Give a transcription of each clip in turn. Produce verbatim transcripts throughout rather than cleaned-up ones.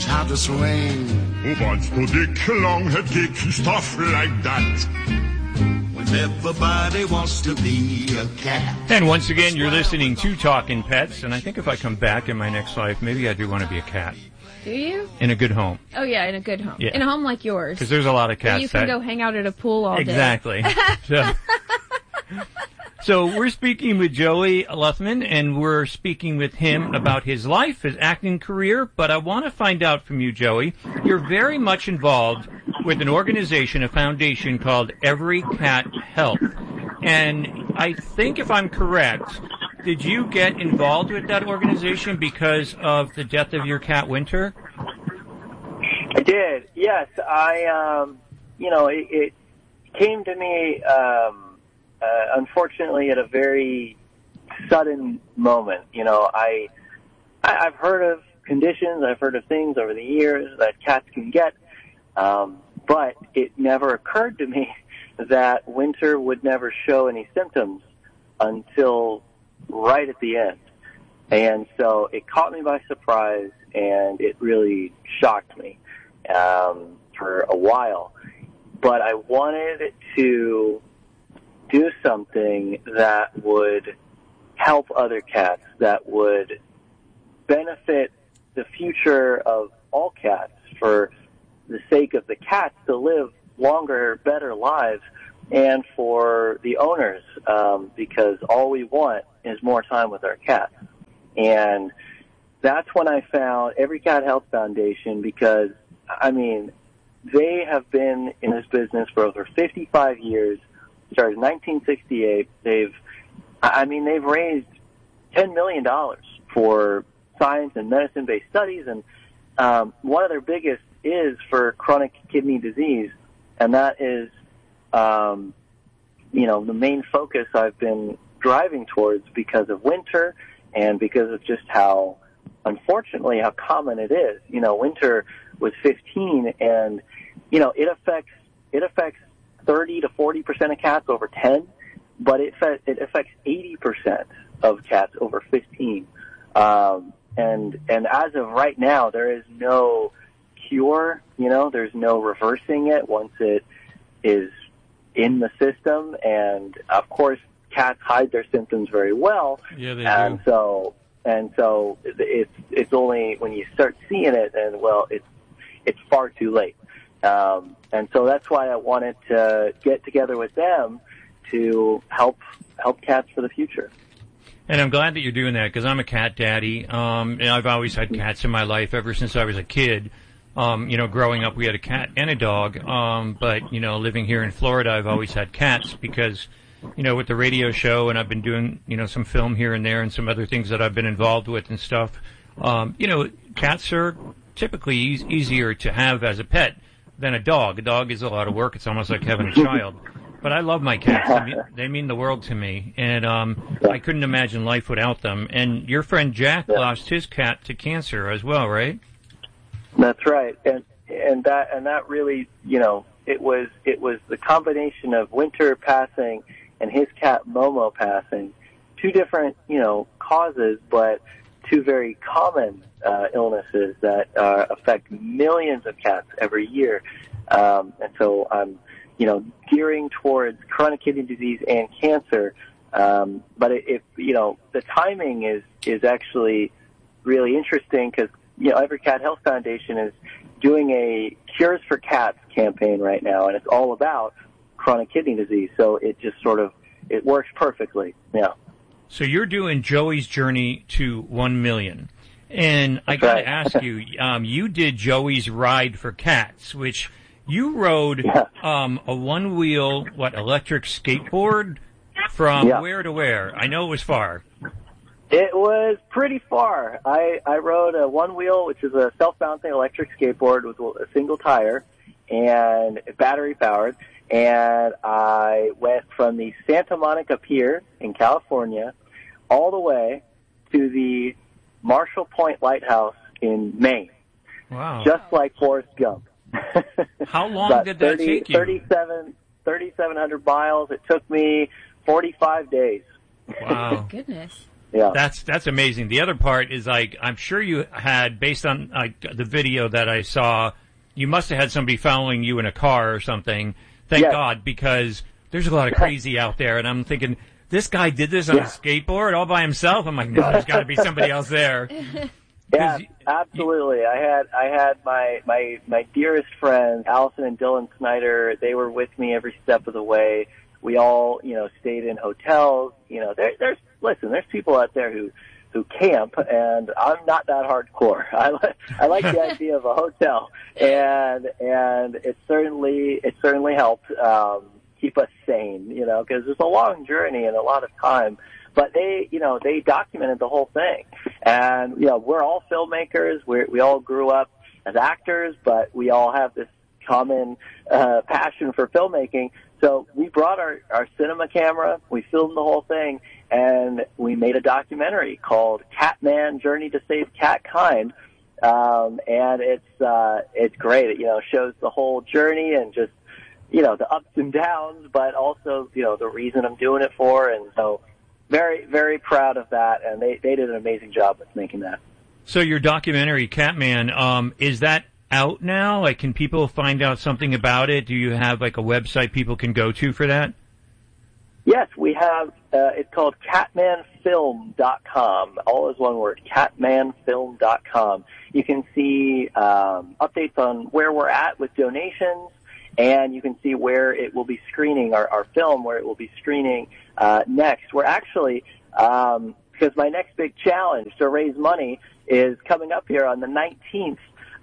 knows how to swing. Who wants to dick, long-head kick, stuff like that? When everybody wants to be a cat. And once again, you're listening to Talking Pets, and I think if I come back in my next life, maybe I do want to be a cat. Do you? In a good home. Oh, yeah, in a good home. Yeah. In a home like yours. Because there's a lot of cats Where you can that... go hang out at a pool all exactly. day. Exactly. so, so we're speaking with Joey Luthman, and we're speaking with him about his life, his acting career, but I want to find out from you, Joey, you're very much involved with an organization, a foundation called Every Cat Health. And I think, if I'm correct, did you get involved with that organization because of the death of your cat, Winter? I did, yes. I, um, you know, it, it came to me, um, uh, unfortunately, at a very sudden moment. You know, I, I, I've heard of conditions, I've heard of things over the years that cats can get, um, but it never occurred to me that Winter would never show any symptoms until right at the end. And so it caught me by surprise, and it really shocked me um, for a while. But I wanted to do something that would help other cats, that would benefit the future of all cats for the sake of the cats to live longer, better lives, and for the owners, um, because all we want is more time with our cats. And that's when I found Every Cat Health Foundation, because, I mean, they have been in this business for over fifty-five years, started in nineteen sixty-eight. They've, I mean, they've raised ten million dollars for science and medicine-based studies, and um, one of their biggest is for chronic kidney disease, and that is, um, you know, the main focus I've been driving towards because of Winter and because of just how, unfortunately, how common it is. You know, Winter was fifteen, and, you know, it affects it affects thirty to forty percent of cats over ten, but it, it affects eighty percent of cats over fifteen. Um, and, and as of right now, there is no cure, you know, there's no reversing it once it is in the system. And of course, cats hide their symptoms very well. Yeah, they and do. so, and so it's, it's only when you start seeing it, and well, it's, it's far too late. Um, and so that's why I wanted to get together with them to help, help cats for the future. And I'm glad that you're doing that, because I'm a cat daddy. Um, and I've always had cats in my life ever since I was a kid. Um, you know, growing up, we had a cat and a dog. Um, but, you know, living here in Florida, I've always had cats because, you know, with the radio show, and I've been doing, you know, some film here and there and some other things that I've been involved with and stuff. Um, you know, cats are typically e- easier to have as a pet than a dog. A dog is a lot of work. It's almost like having a child. But I love my cats. They mean, they mean the world to me. And um, I couldn't imagine life without them. And your friend Jack lost his cat to cancer as well, right? That's right. And and that and that really, you know, it was it was the combination of Winter passing and his cat Momo passing. Two different, you know, causes, but two very common uh, illnesses that uh, affect millions of cats every year. Um, and so I'm, you know, gearing towards chronic kidney disease and cancer. Um, but it, it, you know, the timing is, is actually really interesting because, you know, Every Cat Health Foundation is doing a Cures for Cats campaign right now, and it's all about chronic kidney disease. So it just sort of, it works perfectly. Yeah. So you're doing Joey's Journey to one million. And I got to right. ask you, um, you did Joey's Ride for Cats, which you rode yeah. um, a one-wheel, what, electric skateboard from yeah. where to where? I know it was far. It was pretty far. I, I rode a one-wheel, which is a self-balancing electric skateboard with a single tire and battery-powered, and I went from the Santa Monica Pier in California all the way to the Marshall Point Lighthouse in Maine. Wow. Just like Forrest Gump. How long did that thirty, take you? thirty-seven, thirty-seven hundred miles. It took me forty-five days. Wow. Goodness. Yeah. That's that's amazing. The other part is like I'm sure you had, based on like the video that I saw, you must have had somebody following you in a car or something. Thank Yes. God, because there's a lot of crazy out there, and I'm thinking this guy did this on Yeah. a skateboard all by himself. I'm like, no, there's got to be somebody else there. Yeah, 'Cause absolutely. I had I had my my my dearest friends, Allison and Dylan Snyder. They were with me every step of the way. We all, you know, stayed in hotels. You know, there, there's listen. There's people out there who who camp, and I'm not that hardcore. I li- I like the idea of a hotel, and and it certainly it certainly helped um, keep us sane. You know, because it's a long journey and a lot of time. But they, you know, they documented the whole thing. And, you know, we're all filmmakers. We're, we all grew up as actors, but we all have this common uh, passion for filmmaking. So we brought our, our cinema camera, we filmed the whole thing, and we made a documentary called Catman Journey to Save Catkind. Um, and it's, uh, it's great. It, you know, shows the whole journey and just, you know, the ups and downs, but also, you know, the reason I'm doing it for. And so, Very, very proud of that, and they, they did an amazing job with making that. So your documentary, Catman, um, is that out now? Like, can people find out something about it? Do you have, like, a website people can go to for that? Yes, we have, uh, it's called catman film dot com. All is one word, catman film dot com. You can see um, updates on where we're at with donations, and you can see where it will be screening, our, our film, where it will be screening uh, next. We're actually, um, because my next big challenge to raise money is coming up here on the nineteenth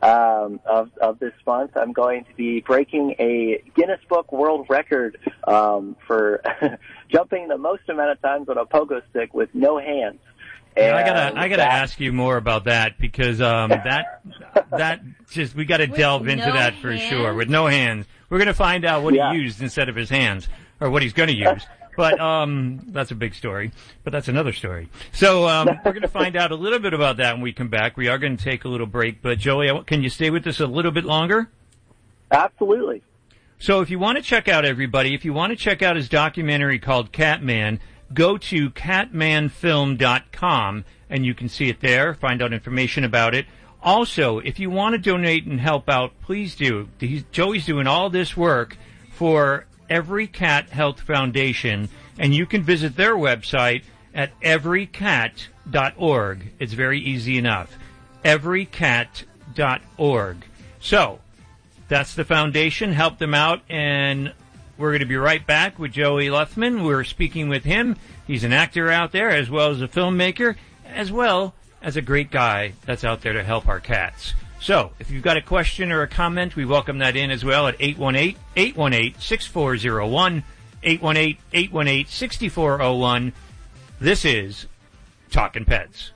um, of, of this month. I'm going to be breaking a Guinness Book World Record um, for jumping the most amount of times on a pogo stick with no hands. Yeah, I gotta, I gotta that, ask you more about that because um, that, that just we gotta With delve into no that for hands? sure. With no hands, we're gonna find out what Yeah. he used instead of his hands, or what he's gonna use. But um, that's a big story. But that's another story. So um, we're gonna find out a little bit about that when we come back. We are gonna take a little break. But Joey, can you stay with us a little bit longer? Absolutely. So if you want to check out everybody, if you want to check out his documentary called Catman, go to catman film dot com and you can see it there, find out information about it. Also, if you want to donate and help out, please do. He's, Joey's doing all this work for Every Cat Health Foundation, and you can visit their website at every cat dot org. It's very easy enough. every cat dot org. So, that's the foundation. Help them out, and we're going to be right back with Joey Luthman. We're speaking with him. He's an actor out there as well as a filmmaker, as well as a great guy that's out there to help our cats. So, if you've got a question or a comment, we welcome that in as well at eight one eight, eight one eight, six four zero one, eight one eight, eight one eight, six four zero one. This is Talkin' Pets.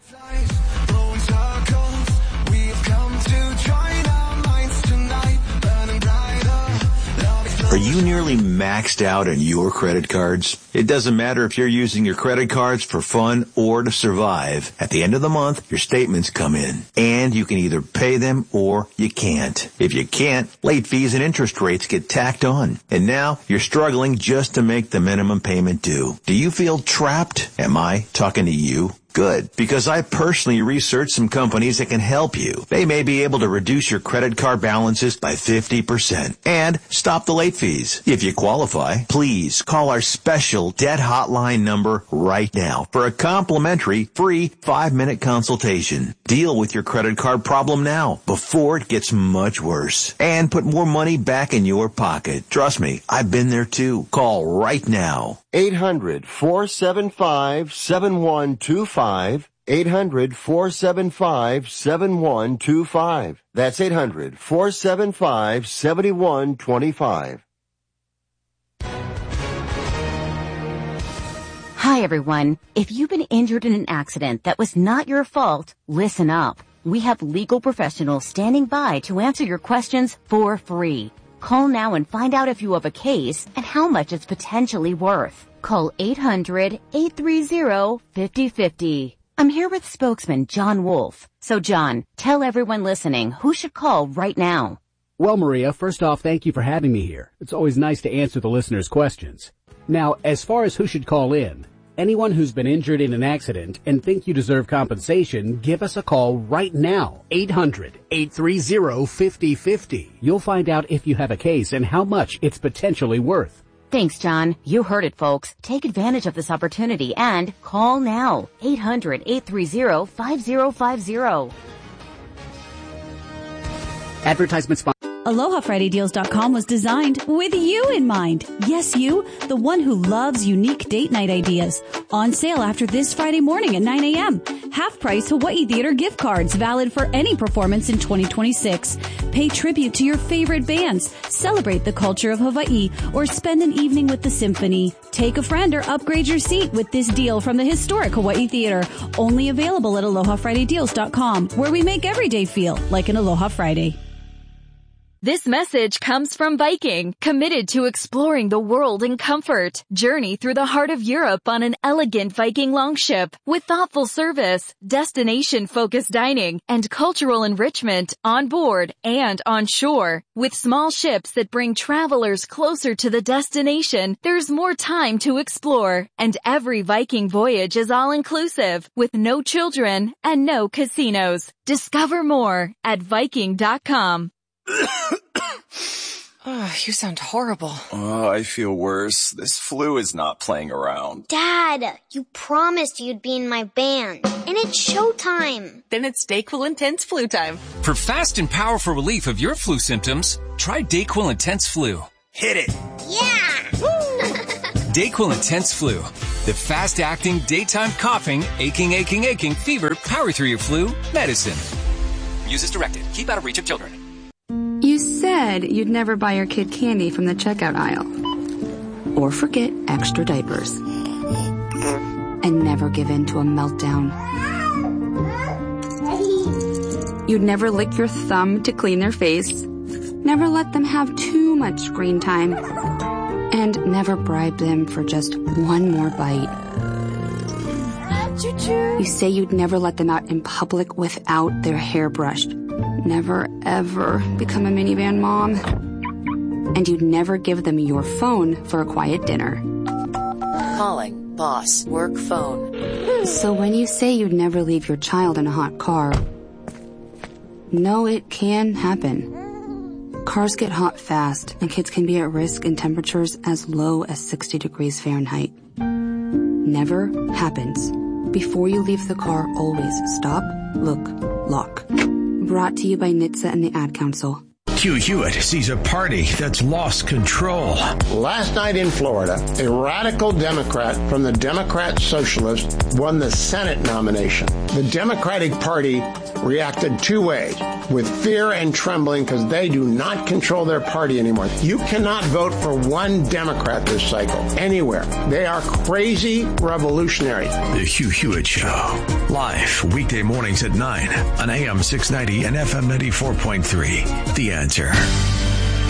Are you nearly maxed out on your credit cards? It doesn't matter if you're using your credit cards for fun or to survive. At the end of the month, your statements come in, and you can either pay them or you can't. If you can't, late fees and interest rates get tacked on. And now you're struggling just to make the minimum payment due. Do you feel trapped? Am I talking to you? Good, because I personally researched some companies that can help you. They may be able to reduce your credit card balances by fifty percent and stop the late fees. If you qualify, please call our special debt hotline number right now for a complimentary free five-minute consultation. Deal with your credit card problem now before it gets much worse and put more money back in your pocket. Trust me, I've been there too. Call right now. eight hundred, four seven five, seven one two five. eight hundred, four seven five, seven one two five. That's eight hundred, four seven five, seven one two five. Hi, everyone. If you've been injured in an accident that was not your fault, listen up. We have legal professionals standing by to answer your questions for free. Call now and find out if you have a case and how much it's potentially worth. Call eight hundred, eight three zero, five zero five zero. I'm here with spokesman John Wolf. So, John, tell everyone listening who should call right now. Well, Maria, first off, thank you for having me here. It's always nice to answer the listeners' questions. Now, as far as who should call in, Anyone who's been injured in an accident and think you deserve compensation, give us a call right now. eight hundred, eight three zero, five zero five zero. You'll find out if you have a case and how much it's potentially worth. Thanks, John. You heard it, folks. Take advantage of this opportunity and call now. eight hundred, eight three zero, five zero five zero. Advertisement sponsor. Aloha Friday Deals dot com was designed with you in mind. Yes, you, the one who loves unique date night ideas. On sale after this Friday morning at nine a.m. Half price Hawaii Theater gift cards valid for any performance in twenty twenty-six. Pay tribute to your favorite bands, celebrate the culture of Hawaii, or spend an evening with the symphony. Take a friend or upgrade your seat with this deal from the historic Hawaii Theater. Only available at Aloha Friday Deals dot com, where we make every day feel like an Aloha Friday. This message comes from Viking, committed to exploring the world in comfort. Journey through the heart of Europe on an elegant Viking longship with thoughtful service, destination-focused dining, and cultural enrichment on board and on shore. With small ships that bring travelers closer to the destination, there's more time to explore. And every Viking voyage is all-inclusive, with no children and no casinos. Discover more at Viking dot com. Oh, you sound horrible. Oh, I feel worse. This flu is not playing around. Dad, you promised you'd be in my band. And it's showtime. Then it's DayQuil Intense Flu time. For fast and powerful relief of your flu symptoms, try DayQuil Intense Flu. Hit it. Yeah! DayQuil Intense Flu. The fast-acting, daytime coughing, aching, aching, aching, fever, power through your flu medicine. Use as directed. Keep out of reach of children. You said you'd never buy your kid candy from the checkout aisle. Or forget extra diapers. And never give in to a meltdown. You'd never lick your thumb to clean their face. Never let them have too much screen time. And never bribe them for just one more bite. You say you'd never let them out in public without their hair brushed. Never, ever become a minivan mom. And you'd never give them your phone for a quiet dinner. Calling, boss, work phone. So when you say you'd never leave your child in a hot car, no, it can happen. Cars get hot fast, and kids can be at risk in temperatures as low as sixty degrees Fahrenheit. Never happens. Before you leave the car, always stop, look, lock. Brought to you by N H T S A and the Ad Council. Hugh Hewitt sees a party that's lost control. Last night in Florida, a radical Democrat from the Democrat Socialist won the Senate nomination. The Democratic Party reacted two ways, with fear and trembling because they do not control their party anymore. You cannot vote for one Democrat this cycle, anywhere. They are crazy revolutionaries. The Hugh Hewitt Show. Live weekday mornings at nine on A M six ninety and F M ninety-four point three. The Answer.